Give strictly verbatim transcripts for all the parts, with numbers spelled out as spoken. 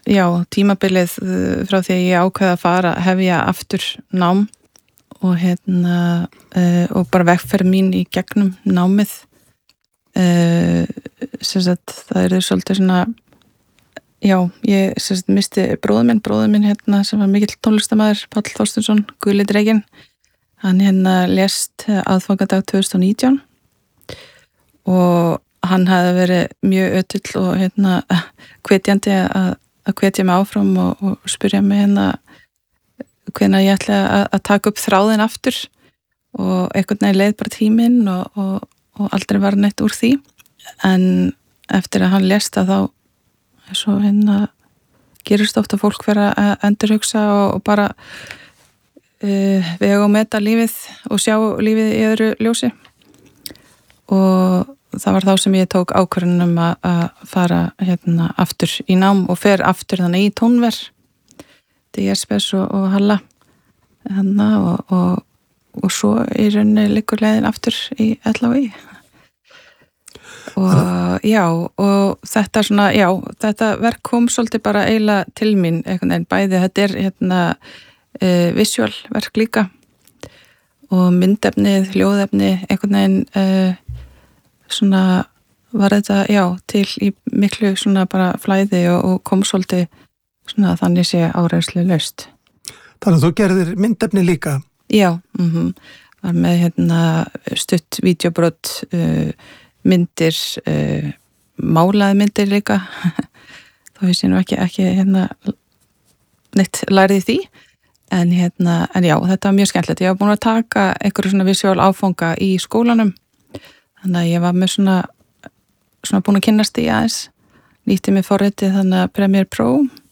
já, tímabilið frá því að ég ákveða að fara hefja aftur nám og hérna uh, og bara vegferð mín í gegnum námið uh, sem sagt það er svolítið svona já, ég sem sagt misti bróður minn, bróður minn hérna sem var mikill tónlistarmaður, Páll Þorsteinsson, Guli dreginn, hann hérna lést aðfangadag tvö þúsund og nítján og hann hafði verið mjög ötull og hérna hvetjandi að, að hvetja mig áfram og, og spyrja mig hérna hvenær ég ætla að, að taka upp þráðin aftur og einhvern veginn leið bara tíminn og, og, og aldrei var neitt úr því en eftir að hann lést að þá svo hérna gerist ofta fólk fyrir að endurhugsa og, og bara uh, vega og meta lífið og sjá lífið í öðru ljósi og það var þá sem ég tók ákvörðunum að, að fara hérna aftur í nám og fer aftur þannig í tónver D S B S og, og Halla hérna og, og, og svo í rauninni liggur leiðin aftur í L H I og já og þetta svona, já, þetta verk kom svolítið bara eiginlega til mín einhvern veginn bæði, þetta er hérna uh, visual verk líka og myndefnið, hljóðefni einhvern veginn uh, svona var þetta, já, til í miklu svona bara flæði og, og kom svolítið svona þannig sé áreynslu laust. Þannig að þú gerðir myndefni líka? Já, mhm, var með hérna stutt vídeobrot, uh, myndir, uh, málaði myndir líka, þó ég sé nú ekki, ekki hérna neitt lærið því, en hérna, en já, þetta var mjög skemmtilegt. Ég var búin að taka einhverju svona visual áfanga í skólanum, þannig að ég var með svona, svona búin að kynnast í aðeins, nýtti mig forritið þannig að Premiere Pro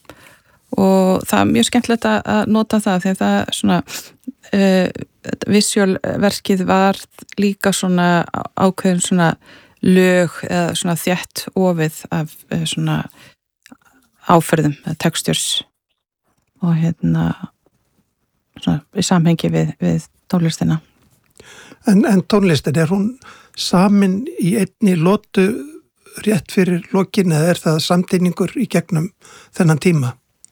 og það er mjög skemmtilegt að nota það því að það svona uh, visualverkið var líka svona ákveðin svona lög eða svona þétt ofið af uh, svona áferðum, textures og hérna svona í samhengi við, við tónlistina. En, en tónlistin, er hún samin í einni lotu rétt fyrir lokin eða er það samtíningur í gegnum þennan tíma?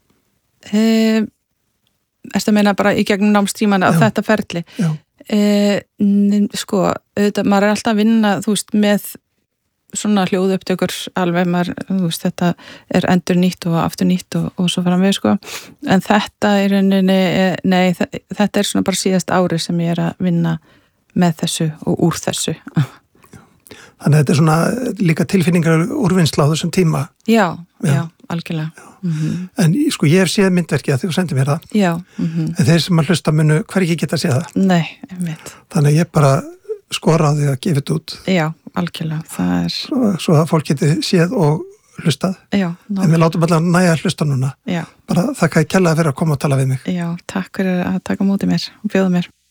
Uh, Erstu að meina bara í gegnum námstímana á þetta ferli? Já. Uh, sko, auðvitað, maður er alltaf að vinna, þú veist, með svona hljóðupptökur alveg, maður, þú veist, þetta er endur nýtt og aftur nýtt og, og svo fram við, sko. En þetta er rauninni, nei, þetta er svona bara síðast ári sem ég er að vinna með þessu og úr þessu. Þannig að þetta er svona líka tilfinningar úrvinnsla á þessum tíma. Já, já, já algjörlega. Já. Mm-hmm. En sko ég hef séð myndverkið að þú sendir mér það. Já. Mm-hmm. En þeir sem að hlusta munu hver ekki geta séð það. Nei, einmitt. Þannig að ég bara skora á því að gefa þetta út. Já, algjörlega. Það er... Svo, svo að fólk geti séð og hlustað. Já. Ná. En við látum allavega næja að hlusta núna. Já. Bara þakka ég kærlega fyrir að koma og tala við mig. Já, takk fyrir að taka móti mér og bjóða mér.